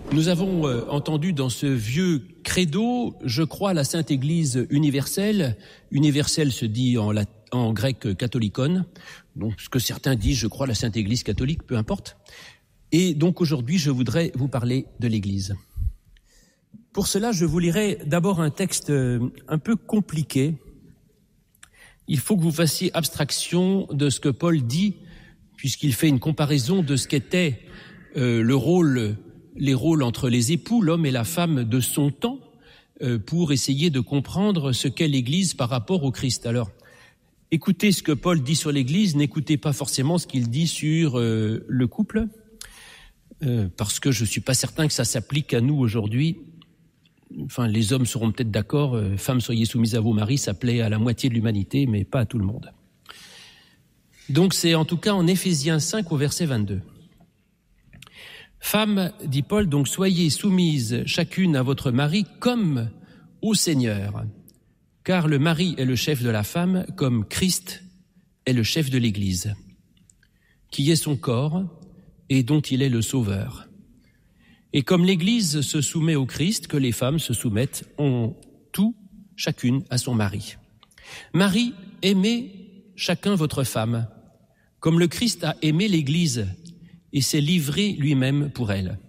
Nous avons entendu dans ce vieux credo, je crois à la Sainte Église universelle. Universelle se dit en grec catholicon, donc ce que certains disent, je crois à la Sainte Église catholique, peu importe. Et donc aujourd'hui, je voudrais vous parler de l'Église. Pour cela, je vous lirai d'abord un texte un peu compliqué. Il faut que vous fassiez abstraction de ce que Paul dit, puisqu'il fait une comparaison de ce qu'était les rôles entre les époux, l'homme et la femme de son temps, pour essayer de comprendre ce qu'est l'Église par rapport au Christ. Alors, écoutez ce que Paul dit sur l'Église, n'écoutez pas forcément ce qu'il dit sur le couple, parce que je suis pas certain que ça s'applique à nous aujourd'hui. Enfin, les hommes seront peut-être d'accord, femmes soyez soumises à vos maris, ça plaît à la moitié de l'humanité, mais pas à tout le monde. Donc c'est en tout cas en Éphésiens 5 au verset 22. Femmes, dit Paul, donc soyez soumises chacune à votre mari comme au Seigneur, car le mari est le chef de la femme, comme Christ est le chef de l'Église, qui est son corps et dont il est le sauveur. Et comme l'Église se soumet au Christ, que les femmes se soumettent en tout, chacune à son mari. Mari, aimez chacun votre femme, comme le Christ a aimé l'Église et s'est livré lui-même pour elle,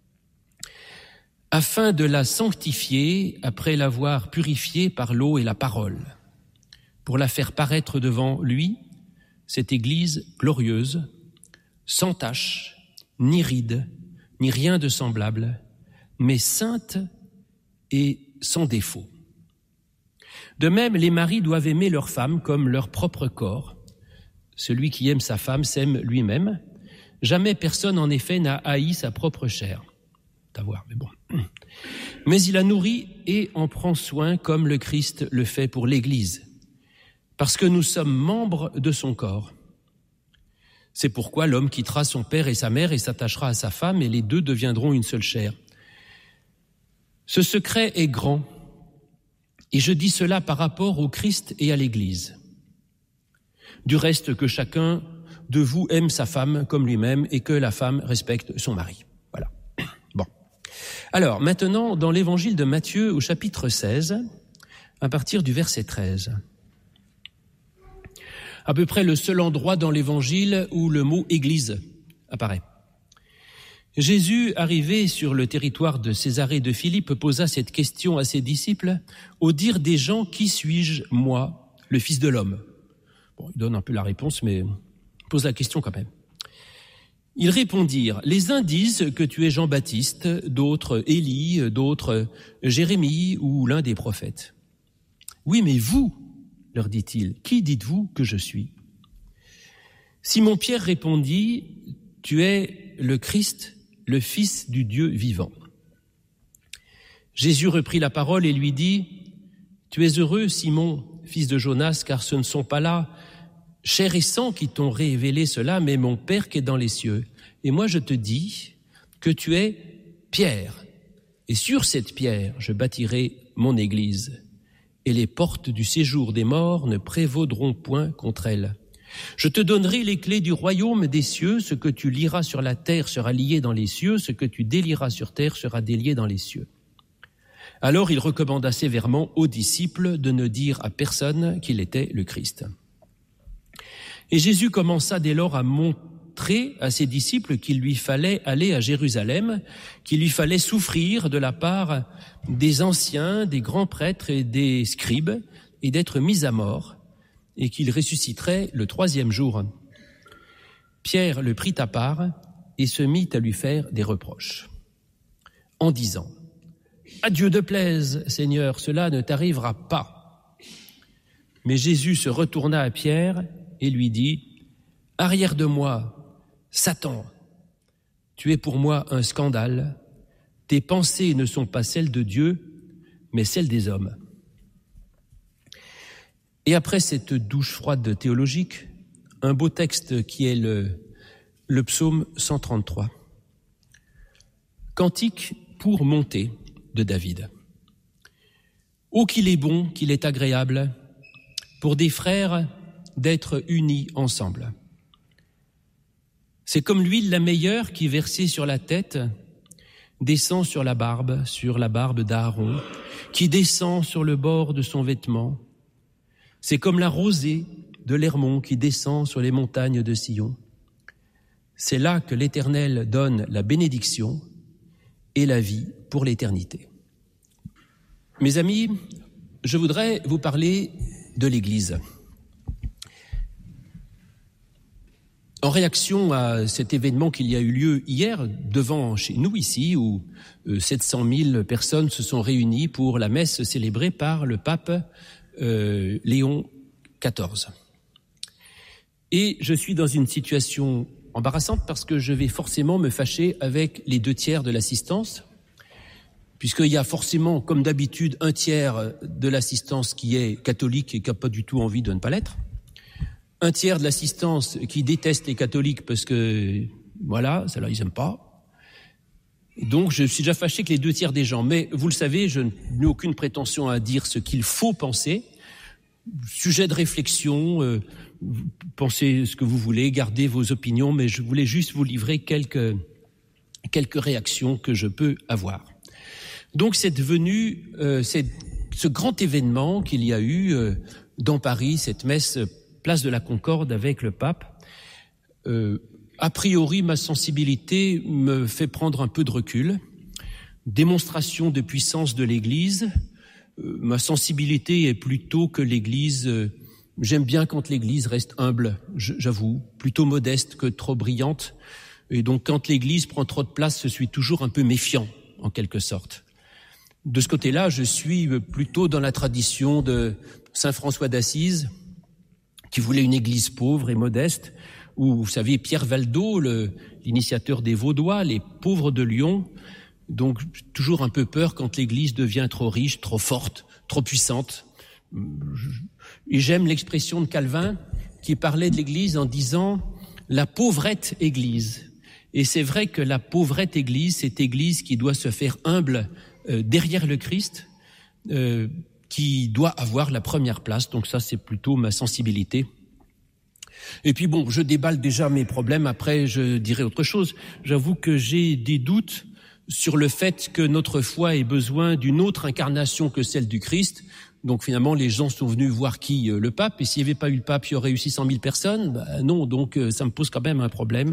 afin de la sanctifier après l'avoir purifiée par l'eau et la parole, pour la faire paraître devant lui, cette Église glorieuse, sans tache, ni ride, ni rien de semblable, mais sainte et sans défaut. De même, les maris doivent aimer leur femme comme leur propre corps. Celui qui aime sa femme s'aime lui-même. Jamais personne, en effet, n'a haï sa propre chair. À voir, mais bon. Mais il la nourrit et en prend soin comme le Christ le fait pour l'Église, parce que nous sommes membres de son corps. C'est pourquoi l'homme quittera son père et sa mère et s'attachera à sa femme, et les deux deviendront une seule chair. Ce secret est grand, et je dis cela par rapport au Christ et à l'Église. Du reste, que chacun de vous aime sa femme comme lui-même, et que la femme respecte son mari. Voilà. Bon. Alors, maintenant, dans l'Évangile de Matthieu, au chapitre 16, à partir du verset 13. À peu près le seul endroit dans l'Évangile où le mot « Église » apparaît. Jésus, arrivé sur le territoire de Césarée de Philippe, posa cette question à ses disciples, au dire des gens « Qui suis-je, moi, le Fils de l'homme ?» Bon, il donne un peu la réponse, mais pose la question quand même. Ils répondirent « Les uns disent que tu es Jean-Baptiste, d'autres Élie, d'autres Jérémie ou l'un des prophètes. » « Oui, mais vous, leur dit-il, qui dites-vous que je suis ? Simon-Pierre répondit, tu es le Christ, le Fils du Dieu vivant. Jésus reprit la parole et lui dit, tu es heureux, Simon, fils de Jonas, car ce ne sont pas là chair et sang qui t'ont révélé cela, mais mon Père qui est dans les cieux. Et moi je te dis que tu es Pierre, et sur cette pierre je bâtirai mon église. Et les portes du séjour des morts ne prévaudront point contre elle. Je te donnerai les clés du royaume des cieux, ce que tu lieras sur la terre sera lié dans les cieux, ce que tu délieras sur terre sera délié dans les cieux. Alors il recommanda sévèrement aux disciples de ne dire à personne qu'il était le Christ. Et Jésus commença dès lors à montrer à ses disciples qu'il lui fallait aller à Jérusalem, qu'il lui fallait souffrir de la part des anciens, des grands prêtres et des scribes, et d'être mis à mort, et qu'il ressusciterait le 3e jour. Pierre le prit à part et se mit à lui faire des reproches, en disant « À Dieu de plaise, Seigneur, cela ne t'arrivera pas. » Mais Jésus se retourna à Pierre et lui dit « Arrière de moi, Satan, tu es pour moi un scandale. Tes pensées ne sont pas celles de Dieu, mais celles des hommes. » Et après cette douche froide théologique, un beau texte qui est le psaume 133. Cantique pour monter de David. Ô qu'il est bon, qu'il est agréable, pour des frères d'être unis ensemble. C'est comme l'huile la meilleure qui, versée sur la tête, descend sur la barbe d'Aaron, qui descend sur le bord de son vêtement. C'est comme la rosée de l'Hermon qui descend sur les montagnes de Sion. C'est là que l'Éternel donne la bénédiction et la vie pour l'éternité. Mes amis, je voudrais vous parler de l'Église. En réaction à cet événement qu'il y a eu lieu hier, chez nous ici, où 700 000 personnes se sont réunies pour la messe célébrée par le pape Léon XIV. Et je suis dans une situation embarrassante parce que je vais forcément me fâcher avec les 2/3 de l'assistance, puisqu'il y a forcément, comme d'habitude, 1/3 de l'assistance qui est catholique et qui n'a pas du tout envie de ne pas l'être. 1/3 de l'assistance qui déteste les catholiques parce que, voilà, ça là, ils n'aiment pas. Donc, je suis déjà fâché avec les 2/3 des gens. Mais, vous le savez, je n'ai aucune prétention à dire ce qu'il faut penser. Sujet de réflexion, pensez ce que vous voulez, gardez vos opinions, mais je voulais juste vous livrer quelques réactions que je peux avoir. Donc, cette venue, ce grand événement qu'il y a eu dans Paris, cette messe place de la Concorde avec le pape, a priori, ma sensibilité me fait prendre un peu de recul. Démonstration de puissance de l'Église. Ma sensibilité est plutôt que l'Église, j'aime bien quand l'Église reste humble, j'avoue, plutôt modeste que trop brillante. Et donc quand l'Église prend trop de place, je suis toujours un peu méfiant, en quelque sorte. De ce côté-là, je suis plutôt dans la tradition de Saint François d'Assise, qui voulait une église pauvre et modeste, où, vous savez, Pierre Valdo, l'initiateur des Vaudois, les pauvres de Lyon, donc toujours un peu peur quand l'église devient trop riche, trop forte, trop puissante. Et j'aime l'expression de Calvin, qui parlait de l'église en disant « la pauvrette église ». Et c'est vrai que la pauvrette église, cette église qui doit se faire humble derrière le Christ, qui doit avoir la première place. Donc ça, c'est plutôt ma sensibilité. Et puis bon, je déballe déjà mes problèmes, après je dirai autre chose. J'avoue que j'ai des doutes sur le fait que notre foi ait besoin d'une autre incarnation que celle du Christ. Donc finalement, les gens sont venus voir qui? Le pape. Et s'il n'y avait pas eu le pape, il y aurait eu 600 000 personnes. Non, donc ça me pose quand même un problème.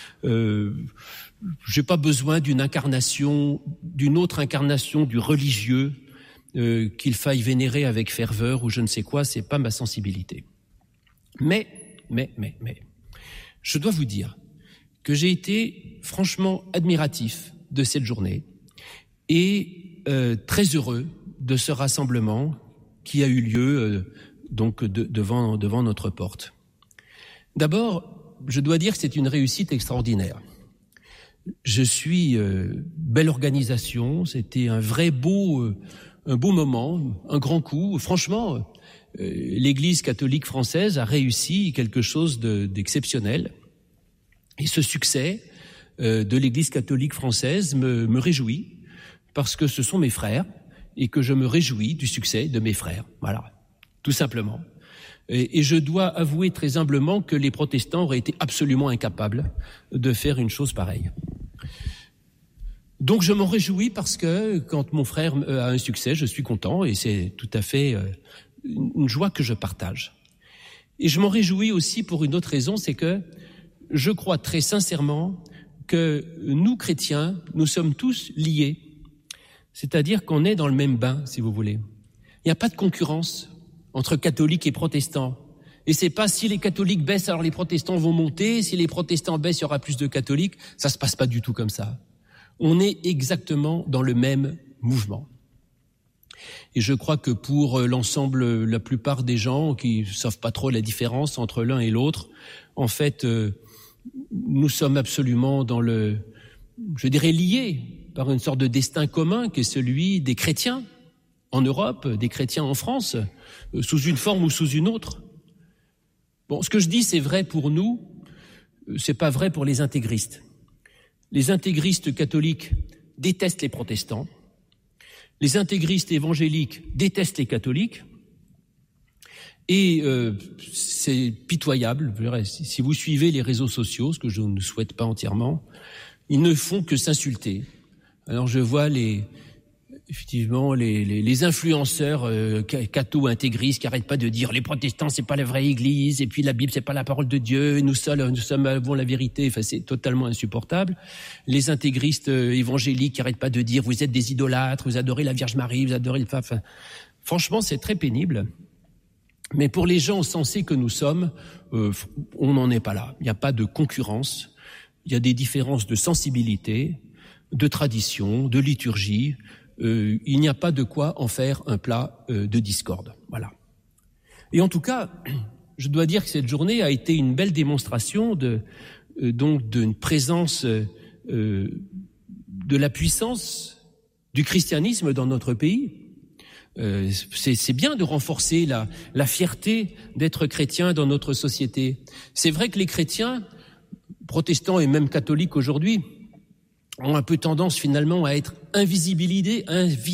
J'ai pas besoin d'une autre incarnation du religieux, qu'il faille vénérer avec ferveur ou je ne sais quoi, c'est pas ma sensibilité. Mais, je dois vous dire que j'ai été franchement admiratif de cette journée et très heureux de ce rassemblement qui a eu lieu devant notre porte. D'abord, je dois dire que c'est une réussite extraordinaire. Belle organisation, c'était un beau moment, un grand coup. Franchement, l'Église catholique française a réussi quelque chose d'exceptionnel. Et ce succès de l'Église catholique française me réjouit, parce que ce sont mes frères, et que je me réjouis du succès de mes frères. Voilà, tout simplement. Et je dois avouer très humblement que les protestants auraient été absolument incapables de faire une chose pareille. Donc je m'en réjouis parce que quand mon frère a un succès, je suis content et c'est tout à fait une joie que je partage. Et je m'en réjouis aussi pour une autre raison, c'est que je crois très sincèrement que nous, chrétiens, nous sommes tous liés. C'est-à-dire qu'on est dans le même bain, si vous voulez. Il n'y a pas de concurrence entre catholiques et protestants. Et c'est pas si les catholiques baissent, alors les protestants vont monter, si les protestants baissent, il y aura plus de catholiques. Ça se passe pas du tout comme ça. On est exactement dans le même mouvement. Et je crois que pour l'ensemble, la plupart des gens qui savent pas trop la différence entre l'un et l'autre, en fait, nous sommes absolument liés par une sorte de destin commun qui est celui des chrétiens en Europe, des chrétiens en France, sous une forme ou sous une autre. Bon, ce que je dis, c'est vrai pour nous, c'est pas vrai pour les intégristes. Les intégristes catholiques détestent les protestants. Les intégristes évangéliques détestent les catholiques. Et c'est pitoyable. Si vous suivez les réseaux sociaux, ce que je ne souhaite pas entièrement, ils ne font que s'insulter. Alors je vois effectivement les influenceurs catho-intégristes qui arrêtent pas de dire les protestants c'est pas la vraie église et puis la Bible c'est pas la parole de Dieu, nous sommes avons la vérité. Enfin, c'est totalement insupportable. Les intégristes évangéliques qui arrêtent pas de dire vous êtes des idolâtres, vous adorez la Vierge Marie, vous adorez le pape. Enfin, franchement, c'est très pénible. Mais pour les gens sensés que nous sommes, on n'en est pas là. Il n'y a pas de concurrence. Il y a des différences de sensibilité, de tradition, de liturgie. Il n'y a pas de quoi en faire un plat de discorde. Voilà. Et en tout cas, je dois dire que cette journée a été une belle démonstration donc d'une présence de la puissance du christianisme dans notre pays. C'est bien de renforcer la fierté d'être chrétien dans notre société. C'est vrai que les chrétiens, protestants et même catholiques aujourd'hui, ont un peu tendance finalement à être invisibilisés,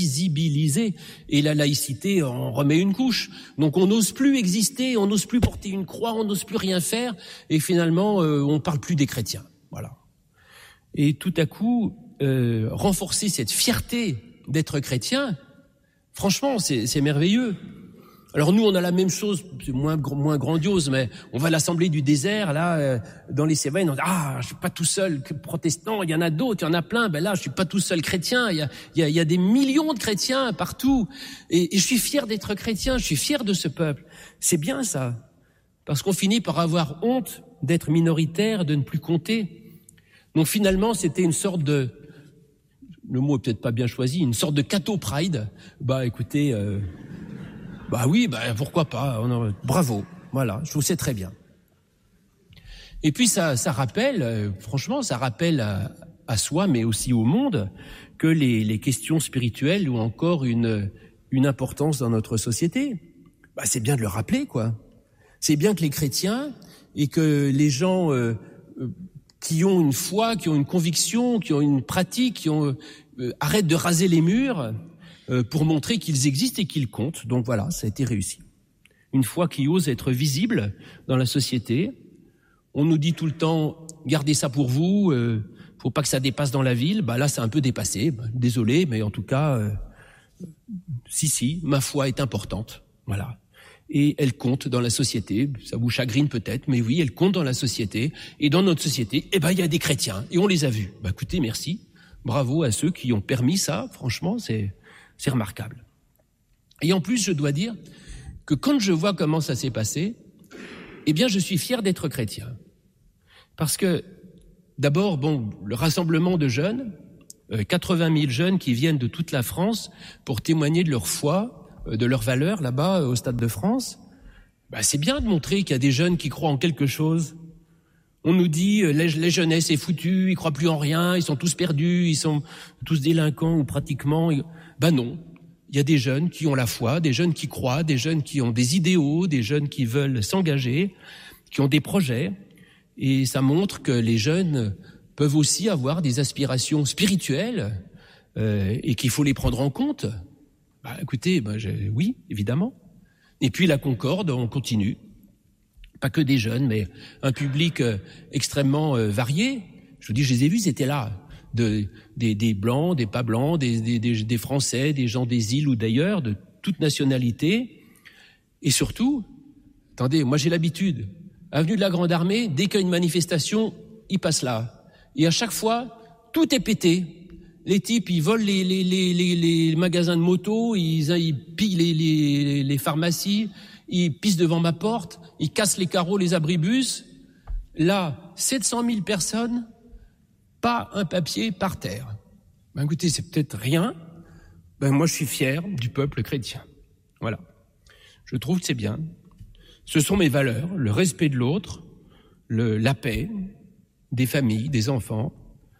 et la laïcité en remet une couche. Donc on n'ose plus exister, on n'ose plus porter une croix, on n'ose plus rien faire, et finalement on parle plus des chrétiens. Voilà. Et tout à coup, renforcer cette fierté d'être chrétien, franchement, c'est merveilleux. Alors nous, on a la même chose, c'est moins grandiose, mais on va à l'Assemblée du désert, là, dans les Cévennes, on dit « Ah, je suis pas tout seul protestant, il y en a d'autres, il y en a plein, ben là, je suis pas tout seul chrétien, il y a des millions de chrétiens partout, et je suis fier d'être chrétien, je suis fier de ce peuple. » C'est bien ça, parce qu'on finit par avoir honte d'être minoritaire, de ne plus compter. Donc finalement, c'était une sorte de, le mot est peut-être pas bien choisi, une sorte de catho-pride. Bah écoutez... Bah oui, bah pourquoi pas, bravo, voilà, je trouve c'est très bien. Et puis ça rappelle, franchement, ça rappelle à soi, mais aussi au monde, que les questions spirituelles ont encore une importance dans notre société. Bah c'est bien de le rappeler, quoi. C'est bien que les chrétiens et que les gens qui ont une foi, qui ont une conviction, qui ont une pratique, qui ont arrêtent de raser les murs pour montrer qu'ils existent et qu'ils comptent. Donc voilà, ça a été réussi. Une foi qui ose être visible dans la société. On nous dit tout le temps, gardez ça pour vous, faut pas que ça dépasse dans la ville. Bah là, c'est un peu dépassé. Désolé, mais en tout cas, si, ma foi est importante. Voilà. Et elle compte dans la société. Ça vous chagrine peut-être, mais oui, elle compte dans la société. Et dans notre société, il y a des chrétiens. Et on les a vus. Bah écoutez, merci. Bravo à ceux qui ont permis ça. Franchement, c'est remarquable. Et en plus, je dois dire que quand je vois comment ça s'est passé, je suis fier d'être chrétien. Parce que, d'abord, le rassemblement de jeunes, 80 000 jeunes qui viennent de toute la France pour témoigner de leur foi, de leurs valeurs là-bas au Stade de France, c'est bien de montrer qu'il y a des jeunes qui croient en quelque chose. On nous dit les jeunesses est foutue, ils croient plus en rien, ils sont tous perdus, ils sont tous délinquants ou pratiquement. Non, il y a des jeunes qui ont la foi, des jeunes qui croient, des jeunes qui ont des idéaux, des jeunes qui veulent s'engager, qui ont des projets, et ça montre que les jeunes peuvent aussi avoir des aspirations spirituelles et qu'il faut les prendre en compte. Écoutez, oui, évidemment. Et puis la Concorde, on continue. Pas que des jeunes, mais un public extrêmement varié. Je vous dis, je les ai vus, c'était là. Des blancs, des pas blancs, des Français, des gens des îles ou d'ailleurs, de toute nationalité. Et surtout, attendez, moi j'ai l'habitude, avenue de la Grande Armée, dès qu'il y a une manifestation, ils passent là. Et à chaque fois, tout est pété. Les types, ils volent les magasins de moto, ils pillent les pharmacies, ils pissent devant ma porte, ils cassent les carreaux, les abribus. Là, 700 000 personnes, pas un papier par terre. Écoutez, c'est peut-être rien. Moi, je suis fier du peuple chrétien. Voilà. Je trouve que c'est bien. Ce sont mes valeurs, le respect de l'autre, la paix, des familles, des enfants.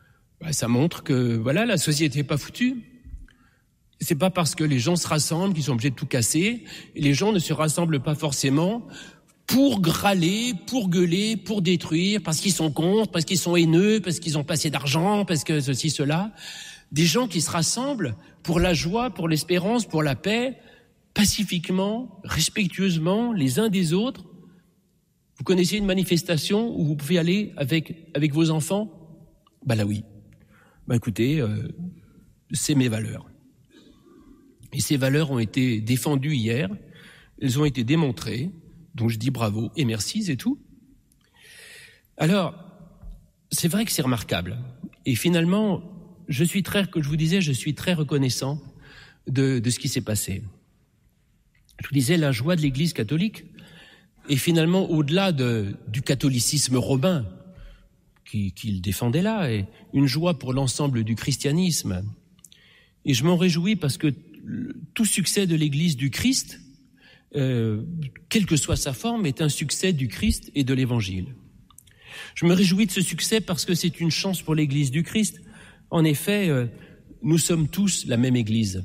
Ça montre que, la société n'est pas foutue. C'est pas parce que les gens se rassemblent qu'ils sont obligés de tout casser. Et les gens ne se rassemblent pas forcément pour râler, pour gueuler, pour détruire, parce qu'ils sont contre, parce qu'ils sont haineux, parce qu'ils ont pas assez d'argent, parce que ceci, cela. Des gens qui se rassemblent pour la joie, pour l'espérance, pour la paix, pacifiquement, respectueusement, les uns des autres. Vous connaissez une manifestation où vous pouvez aller avec vos enfants? Là oui. Écoutez, c'est mes valeurs. Et ces valeurs ont été défendues hier, elles ont été démontrées, donc je dis bravo et merci, c'est tout. Alors, c'est vrai que c'est remarquable. Et finalement, je suis très reconnaissant de ce qui s'est passé. Je vous disais, la joie de l'Église catholique est finalement au-delà du catholicisme romain qu'il défendait là, et une joie pour l'ensemble du christianisme. Et je m'en réjouis parce que tout succès de l'Église du Christ, quelle que soit sa forme, est un succès du Christ et de l'Évangile. Je me réjouis de ce succès parce que c'est une chance pour l'Église du Christ. En effet, nous sommes tous la même Église.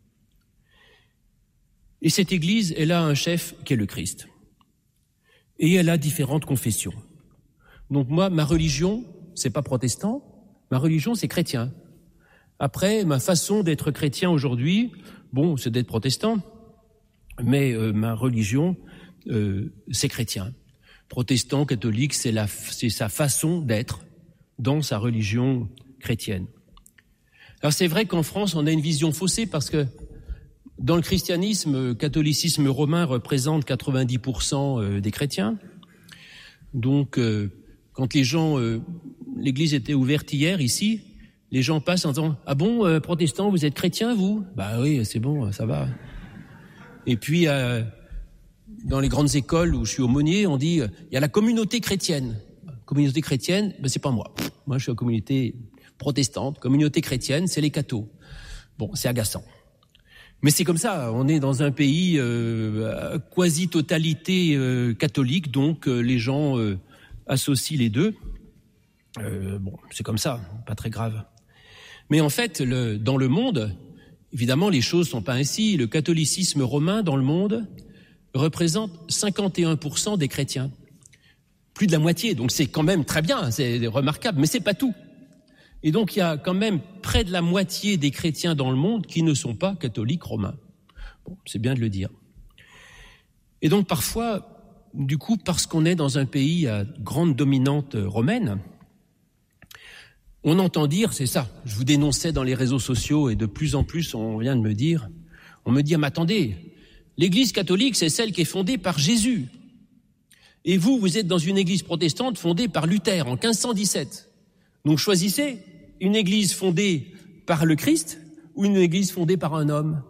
Et cette Église, elle a un chef qui est le Christ. Et elle a différentes confessions. Donc moi, ma religion, c'est pas protestant, ma religion, c'est chrétien. Après, ma façon d'être chrétien aujourd'hui, c'est d'être protestant, mais ma religion, c'est chrétien. Protestant, catholique, c'est sa façon d'être dans sa religion chrétienne. Alors c'est vrai qu'en France, on a une vision faussée parce que dans le christianisme, le catholicisme romain représente 90% des chrétiens. Donc, quand l'église était ouverte hier, ici, les gens passent en disant « Ah bon, protestant, vous êtes chrétien, vous ?» Bah oui, c'est bon, ça va. Et puis, dans les grandes écoles où je suis aumônier, on dit « Il y a la communauté chrétienne. » Communauté chrétienne, c'est pas moi. Moi, je suis la communauté protestante. Communauté chrétienne, c'est les cathos. Bon, c'est agaçant. Mais c'est comme ça, on est dans un pays quasi-totalité catholique, donc les gens associent les deux. C'est comme ça, pas très grave. Mais en fait, dans le monde, évidemment, les choses sont pas ainsi. Le catholicisme romain dans le monde représente 51% des chrétiens. Plus de la moitié, donc c'est quand même très bien, c'est remarquable, mais c'est pas tout. Et donc, il y a quand même près de la moitié des chrétiens dans le monde qui ne sont pas catholiques romains. C'est bien de le dire. Et donc, parfois, du coup, parce qu'on est dans un pays à grande dominante romaine, on entend dire, c'est ça, je vous dénonçais dans les réseaux sociaux et de plus en plus, on vient de me dire, mais attendez, l'Église catholique, c'est celle qui est fondée par Jésus. Et vous êtes dans une Église protestante fondée par Luther en 1517. Donc choisissez une église fondée par le Christ ou une église fondée par un homme.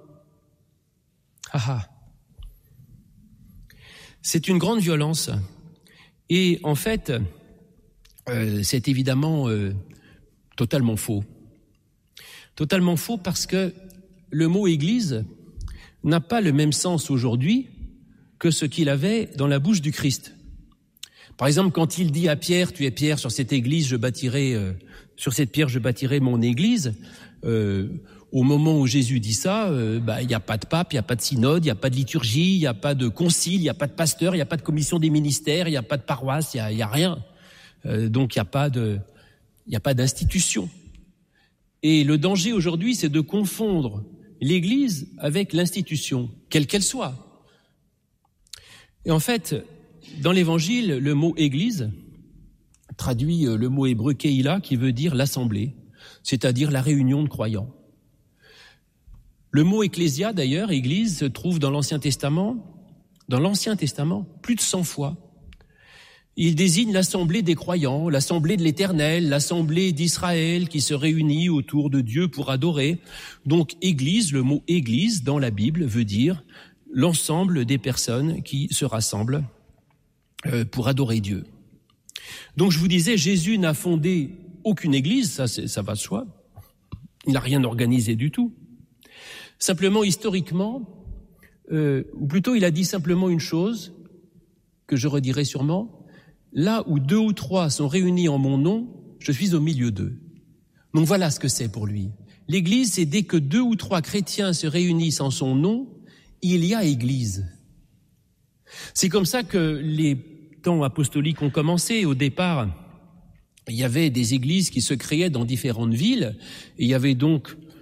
C'est une grande violence. Et en fait, c'est évidemment totalement faux. Totalement faux parce que le mot église n'a pas le même sens aujourd'hui que ce qu'il avait dans la bouche du Christ. Par exemple, quand il dit à Pierre, tu es Pierre, sur cette église, sur cette pierre, je bâtirai mon église. Au moment où Jésus dit ça, il n'y a pas de pape, il n'y a pas de synode, il n'y a pas de liturgie, il n'y a pas de concile, il n'y a pas de pasteur, il n'y a pas de commission des ministères, il n'y a pas de paroisse, il n'y a rien. Donc il n'y a pas d'institution. Et le danger aujourd'hui, c'est de confondre l'église avec l'institution, quelle qu'elle soit. Et en fait, dans l'Évangile, le mot « église » traduit le mot hébreu « keïla » qui veut dire « l'assemblée », c'est-à-dire la réunion de croyants. Le mot « ecclésia » d'ailleurs, « église », se trouve dans l'Ancien Testament, plus de 100 fois. Il désigne l'assemblée des croyants, l'assemblée de l'Éternel, l'assemblée d'Israël qui se réunit autour de Dieu pour adorer. Donc « église », le mot « église » dans la Bible veut dire l'ensemble des personnes qui se rassemblent pour adorer Dieu. Donc je vous disais, Jésus n'a fondé aucune église, ça va de soi. Il n'a rien organisé du tout. Simplement, historiquement, ou plutôt il a dit simplement une chose, que je redirai sûrement, là où 2 ou 3 sont réunis en mon nom, je suis au milieu d'eux. Donc voilà ce que c'est pour lui. L'église, c'est dès que 2 ou 3 chrétiens se réunissent en son nom, il y a église. C'est comme ça que les temps apostoliques ont commencé. Au départ, il y avait des églises qui se créaient dans différentes villes, et il y avait donc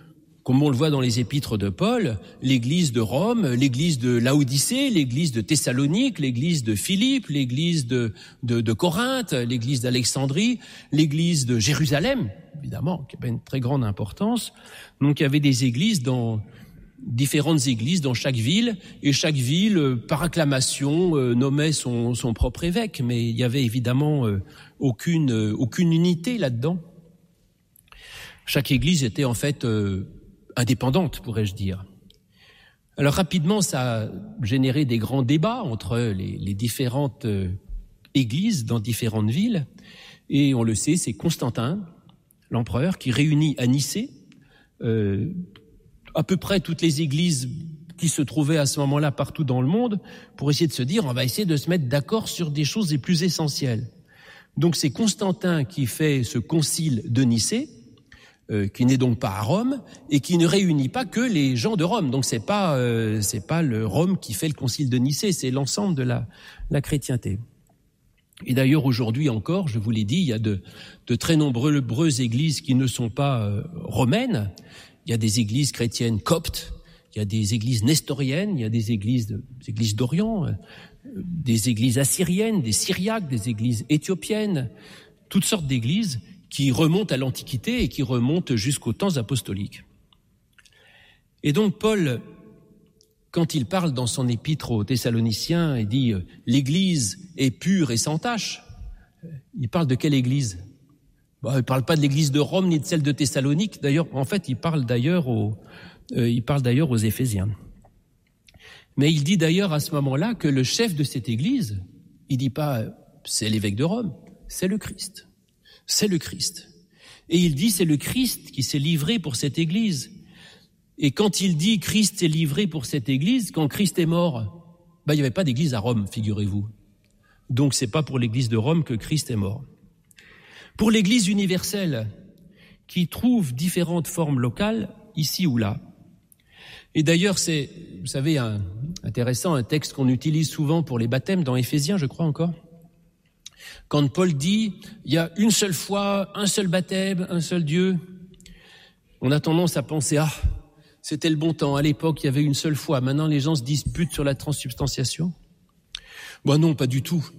comme on le voit dans les épîtres de Paul, l'église de Rome, l'église de Laodicée, l'église de Thessalonique, l'église de Philippe, l'église de Corinthe, l'église d'Alexandrie, l'église de Jérusalem, évidemment, qui avait une très grande importance. Donc il y avait des églises différentes églises dans chaque ville, et chaque ville, par acclamation, nommait son propre évêque, mais il y avait évidemment aucune unité là-dedans. Chaque église était en fait indépendante, pourrais-je dire. Alors rapidement, ça a généré des grands débats entre les différentes églises dans différentes villes, et on le sait, c'est Constantin, l'empereur, qui réunit à Nicée à peu près toutes les églises qui se trouvaient à ce moment-là partout dans le monde, pour essayer de se dire, on va essayer de se mettre d'accord sur des choses les plus essentielles. Donc c'est Constantin qui fait ce concile de Nicée, qui n'est donc pas à Rome, et qui ne réunit pas que les gens de Rome. Donc c'est pas le Rome qui fait le concile de Nicée, c'est l'ensemble de la chrétienté. Et d'ailleurs, aujourd'hui encore, je vous l'ai dit, il y a de très nombreuses églises qui ne sont pas romaines. Il y a des églises chrétiennes coptes, il y a des églises nestoriennes, il y a des églises d'Orient, des églises assyriennes, des syriaques, des églises éthiopiennes, toutes sortes d'églises qui remontent à l'Antiquité et qui remontent jusqu'aux temps apostoliques. Et donc Paul, quand il parle dans son épître aux Thessaloniciens, il dit « l'Église est pure et sans tache », il parle de quelle Église ? Il ne parle pas de l'église de Rome ni de celle de Thessalonique. D'ailleurs, en fait, il parle d'ailleurs aux Éphésiens. Mais il dit d'ailleurs à ce moment-là que le chef de cette église, il dit pas c'est l'évêque de Rome, c'est le Christ. C'est le Christ. Et il dit c'est le Christ qui s'est livré pour cette église. Et quand il dit Christ s'est livré pour cette église, quand Christ est mort, il n'y avait pas d'église à Rome, figurez-vous. Donc c'est pas pour l'église de Rome que Christ est mort. Pour l'Église universelle, qui trouve différentes formes locales, ici ou là. Et d'ailleurs, c'est, vous savez, intéressant, un texte qu'on utilise souvent pour les baptêmes, dans Éphésiens, je crois encore. Quand Paul dit, il y a une seule foi, un seul baptême, un seul Dieu, on a tendance à penser, c'était le bon temps, à l'époque, il y avait une seule foi. Maintenant, les gens se disputent sur la transsubstantiation. Non, pas du tout.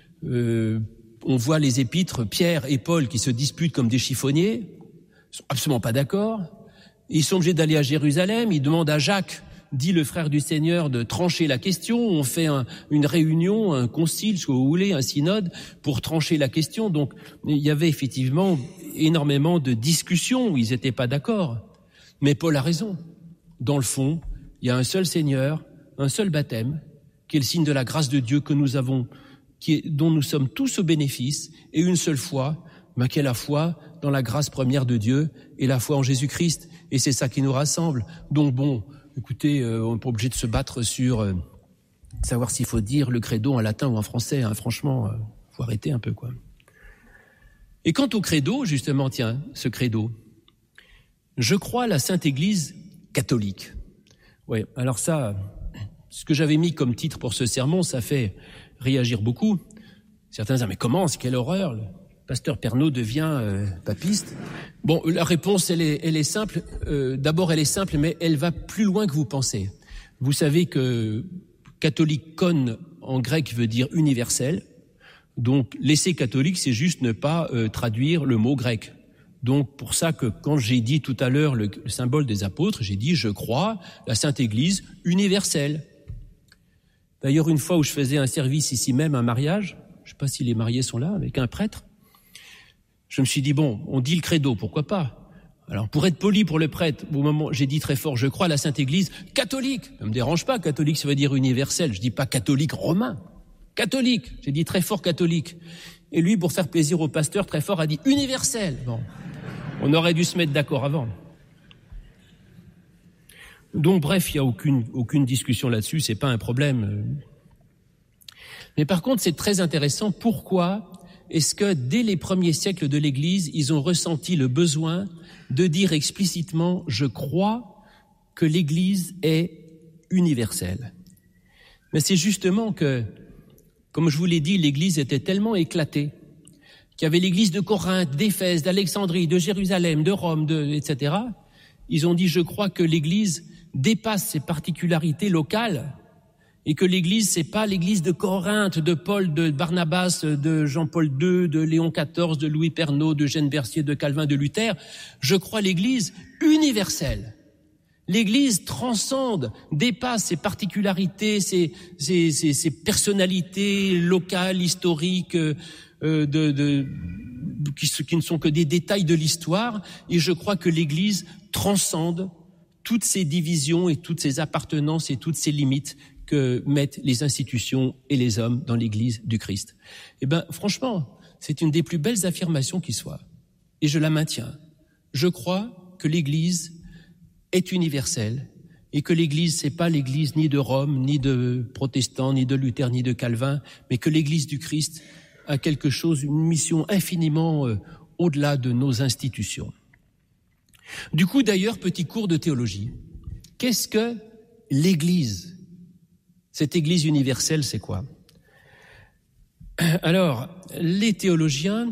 On voit les épîtres, Pierre et Paul, qui se disputent comme des chiffonniers. Ils sont absolument pas d'accord. Ils sont obligés d'aller à Jérusalem. Ils demandent à Jacques, dit le frère du Seigneur, de trancher la question. On fait une réunion, un concile, ce que vous voulez, un synode, pour trancher la question. Donc, il y avait effectivement énormément de discussions où ils n'étaient pas d'accord. Mais Paul a raison. Dans le fond, il y a un seul Seigneur, un seul baptême, qui est le signe de la grâce de Dieu que nous avons, dont nous sommes tous au bénéfice, et une seule foi, qui est la foi dans la grâce première de Dieu et la foi en Jésus-Christ. Et c'est ça qui nous rassemble. Donc écoutez, on n'est pas obligé de se battre sur savoir s'il faut dire le credo en latin ou en français. Franchement, faut arrêter un peu, quoi. Et quant au credo, justement, ce credo, je crois à la Sainte Église catholique. Ouais, alors ça, ce que j'avais mis comme titre pour ce sermon, ça fait réagir beaucoup. Certains disent, mais comment, quelle horreur, le pasteur Pernaut devient papiste. La réponse, elle est simple. D'abord, elle est simple, mais elle va plus loin que vous pensez. Vous savez que catholicon en grec veut dire universel. Donc, laisser catholique, c'est juste ne pas traduire le mot grec. Donc, pour ça que quand j'ai dit tout à l'heure le symbole des apôtres, j'ai dit, je crois la Sainte Église universelle. D'ailleurs, une fois où je faisais un service ici même, un mariage, je ne sais pas si les mariés sont là, avec un prêtre, je me suis dit, on dit le credo, pourquoi pas? Alors, pour être poli pour le prêtre, au moment, j'ai dit très fort, je crois à la Sainte Église catholique. Ça ne me dérange pas, catholique, ça veut dire universel. Je dis pas catholique romain. Catholique. J'ai dit très fort catholique. Et lui, pour faire plaisir au pasteur, très fort, a dit universel. On aurait dû se mettre d'accord avant. Donc, bref, il n'y a aucune discussion là-dessus, c'est pas un problème. Mais par contre, c'est très intéressant. Pourquoi est-ce que dès les premiers siècles de l'Église, ils ont ressenti le besoin de dire explicitement « je crois que l'Église est universelle ». Mais c'est justement que, comme je vous l'ai dit, l'Église était tellement éclatée qu'il y avait l'Église de Corinthe, d'Éphèse, d'Alexandrie, de Jérusalem, de Rome, etc. ils ont dit « Je crois que l'Église dépasse ses particularités locales et que l'Église, c'est pas l'Église de Corinthe, de Paul, de Barnabas, de Jean-Paul II, de Léon XIV, de Louis Pernaut, de Eugène Bercier, de Calvin, de Luther. Je crois l'Église universelle. L'Église transcende, dépasse ses particularités, ses personnalités locales, historiques, qui ne sont que des détails de l'histoire. Et je crois que l'Église transcende toutes ces divisions et toutes ces appartenances et toutes ces limites que mettent les institutions et les hommes dans l'Église du Christ. Eh ben, franchement, c'est une des plus belles affirmations qui soit. Et je la maintiens. Je crois que l'Église est universelle et que l'Église, c'est pas l'Église ni de Rome, ni de protestants, ni de Luther, ni de Calvin, mais que l'Église du Christ a quelque chose, une mission infiniment au-delà de nos institutions. Du coup, d'ailleurs, petit cours de théologie. Qu'est-ce que l'Église? Cette Église universelle, c'est quoi? Alors, les théologiens,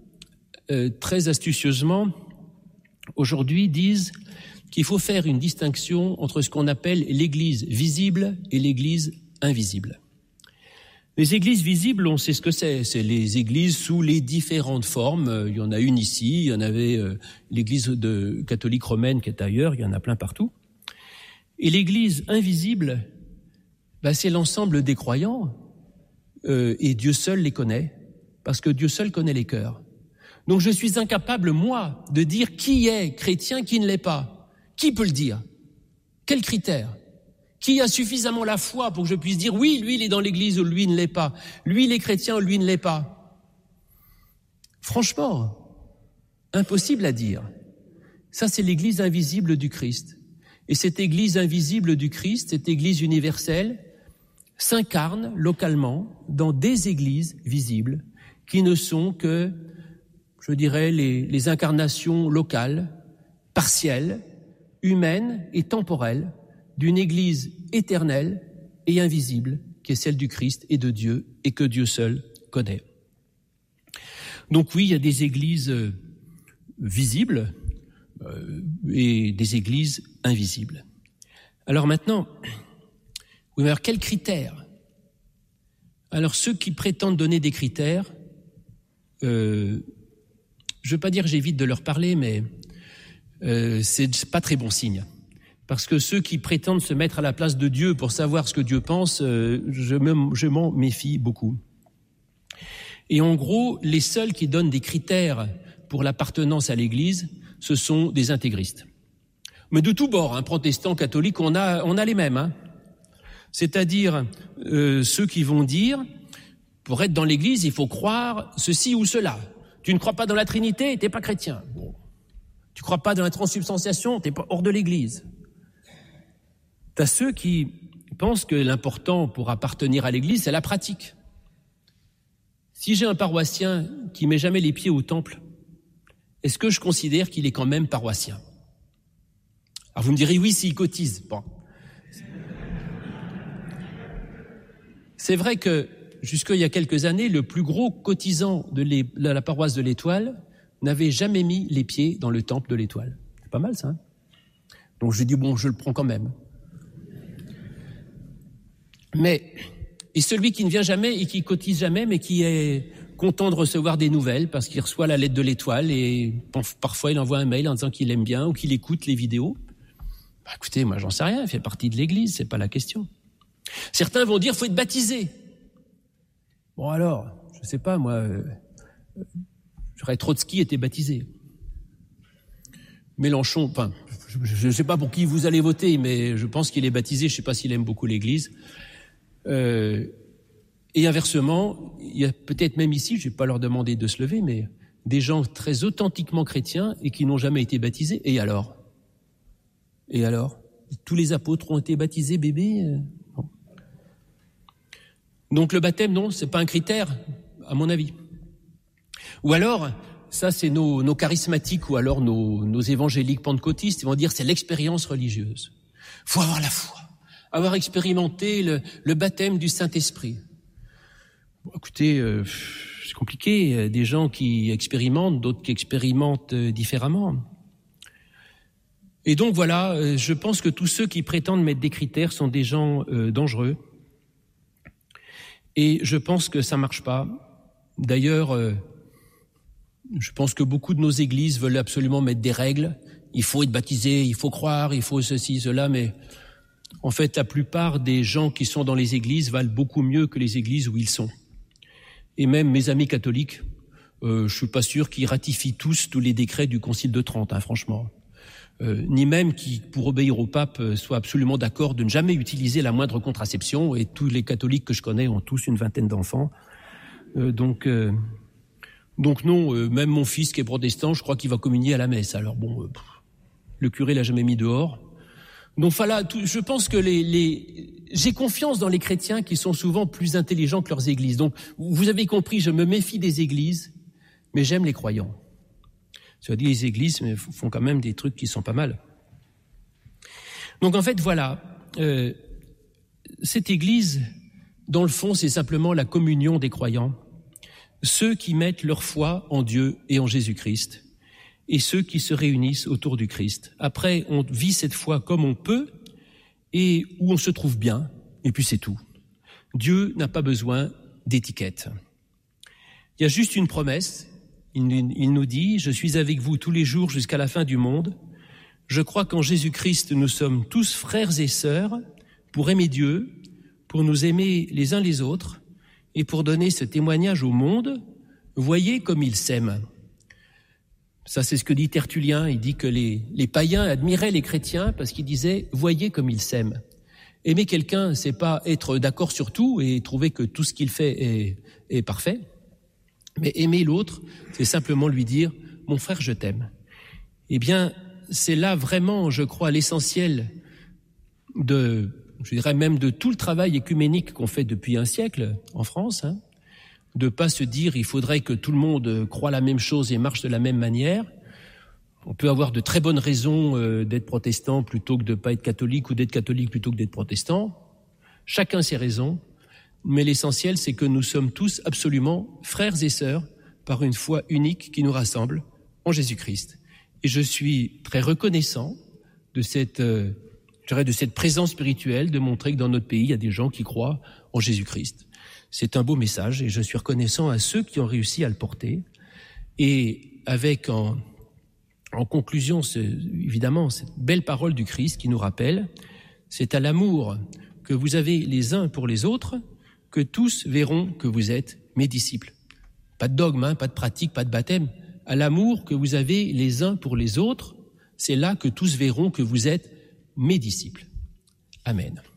très astucieusement, aujourd'hui, disent qu'il faut faire une distinction entre ce qu'on appelle l'Église visible et l'Église invisible. Les églises visibles, on sait ce que c'est. C'est les églises sous les différentes formes. Il y en a une ici, il y en avait l'église catholique romaine qui est ailleurs, il y en a plein partout. Et l'église invisible, c'est l'ensemble des croyants, et Dieu seul les connaît, parce que Dieu seul connaît les cœurs. Donc je suis incapable, moi, de dire qui est chrétien, qui ne l'est pas. Qui peut le dire? Quels critères? Qui a suffisamment la foi pour que je puisse dire oui, lui il est dans l'église ou lui il ne l'est pas. Lui il est chrétien ou lui il ne l'est pas. Franchement, impossible à dire. Ça c'est l'église invisible du Christ. Et cette église invisible du Christ, cette église universelle, s'incarne localement dans des églises visibles qui ne sont que, je dirais, les incarnations locales, partielles, humaine et temporelle d'une Église éternelle et invisible qui est celle du Christ et de Dieu et que Dieu seul connaît. Donc oui, il y a des églises visibles et des églises invisibles. Alors maintenant, oui, mais alors quels critères? Alors ceux qui prétendent donner des critères, je ne veux pas dire que j'évite de leur parler, mais c'est pas très bon signe. Parce que ceux qui prétendent se mettre à la place de Dieu pour savoir ce que Dieu pense, je m'en méfie beaucoup. Et en gros, les seuls qui donnent des critères pour l'appartenance à l'Église, ce sont des intégristes. Mais de tous bords, protestants, catholiques, on a les mêmes. C'est-à-dire ceux qui vont dire, pour être dans l'Église, il faut croire ceci ou cela. Tu ne crois pas dans la Trinité, t'es pas chrétien. Bon. Tu crois pas dans la transsubstantiation, t'es pas hors de l'Église. T'as ceux qui pensent que l'important pour appartenir à l'Église, c'est la pratique. Si j'ai un paroissien qui met jamais les pieds au temple, est-ce que je considère qu'il est quand même paroissien? Alors vous me direz oui s'il cotise. Bon. C'est vrai que jusqu'il y a quelques années, le plus gros cotisant de la paroisse de l'Étoile n'avait jamais mis les pieds dans le temple de l'Étoile. C'est pas mal ça. Donc j'ai dit bon, je le prends quand même. Mais, et celui qui ne vient jamais et qui cotise jamais, mais qui est content de recevoir des nouvelles parce qu'il reçoit la lettre de l'Étoile et parfois il envoie un mail en disant qu'il aime bien ou qu'il écoute les vidéos. Écoutez, moi j'en sais rien, il fait partie de l'Église, c'est pas la question. Certains vont dire faut être baptisé. Bon alors, je sais pas moi, Trotsky était baptisé. Mélenchon, je sais pas pour qui vous allez voter, mais je pense qu'il est baptisé, je sais pas s'il aime beaucoup l'Église. Et inversement, il y a peut-être même ici, je vais pas leur demander de se lever, mais des gens très authentiquement chrétiens et qui n'ont jamais été baptisés. Et alors? Tous les apôtres ont été baptisés, bébé? Bon. Donc le baptême, non, c'est pas un critère, à mon avis. Ou alors, ça c'est nos charismatiques ou alors nos évangéliques pentecôtistes, ils vont dire c'est l'expérience religieuse. Faut avoir la foi, avoir expérimenté le baptême du Saint-Esprit. Bon, écoutez, c'est compliqué, des gens qui expérimentent, d'autres qui expérimentent différemment. Et donc voilà, je pense que tous ceux qui prétendent mettre des critères sont des gens dangereux. Et je pense que ça marche pas. D'ailleurs, je pense que beaucoup de nos églises veulent absolument mettre des règles. Il faut être baptisé, il faut croire, il faut ceci, cela, mais en fait, la plupart des gens qui sont dans les églises valent beaucoup mieux que les églises où ils sont. Et même mes amis catholiques, je suis pas sûr qu'ils ratifient tous les décrets du Concile de Trente, franchement. Ni même qui, pour obéir au pape, soient absolument d'accord de ne jamais utiliser la moindre contraception. Et tous les catholiques que je connais ont tous une vingtaine d'enfants. Donc non, même mon fils qui est protestant, je crois qu'il va communier à la messe. Alors bon, le curé l'a jamais mis dehors. Donc voilà, je pense que j'ai confiance dans les chrétiens qui sont souvent plus intelligents que leurs églises. Donc vous avez compris, je me méfie des églises, mais j'aime les croyants. Ça dit, les églises font quand même des trucs qui sont pas mal. Donc en fait, voilà, cette église, dans le fond, c'est simplement la communion des croyants, ceux qui mettent leur foi en Dieu et en Jésus-Christ, et ceux qui se réunissent autour du Christ. Après, on vit cette foi comme on peut et où on se trouve bien, et puis c'est tout. Dieu n'a pas besoin d'étiquette. Il y a juste une promesse. Il nous dit « Je suis avec vous tous les jours jusqu'à la fin du monde. Je crois qu'en Jésus-Christ, nous sommes tous frères et sœurs pour aimer Dieu, pour nous aimer les uns les autres et pour donner ce témoignage au monde. Voyez comme ils s'aiment. » Ça, c'est ce que dit Tertullien. Il dit que les païens admiraient les chrétiens parce qu'ils disaient « Voyez comme ils s'aiment ». Aimer quelqu'un, c'est pas être d'accord sur tout et trouver que tout ce qu'il fait est parfait. Mais aimer l'autre, c'est simplement lui dire « Mon frère, je t'aime ». Eh bien, c'est là vraiment, je crois, l'essentiel je dirais même de tout le travail écuménique qu'on fait depuis un siècle en France, de pas se dire il faudrait que tout le monde croie la même chose et marche de la même manière. On peut avoir de très bonnes raisons d'être protestant plutôt que de pas être catholique ou d'être catholique plutôt que d'être protestant. Chacun ses raisons. Mais l'essentiel, c'est que nous sommes tous absolument frères et sœurs par une foi unique qui nous rassemble en Jésus-Christ. Et je suis très reconnaissant de cette présence spirituelle, de montrer que dans notre pays, il y a des gens qui croient en Jésus-Christ. C'est un beau message et je suis reconnaissant à ceux qui ont réussi à le porter. Et avec en conclusion, évidemment, cette belle parole du Christ qui nous rappelle, c'est à l'amour que vous avez les uns pour les autres que tous verront que vous êtes mes disciples. Pas de dogme, pas de pratique, pas de baptême. À l'amour que vous avez les uns pour les autres, c'est là que tous verront que vous êtes mes disciples. Amen.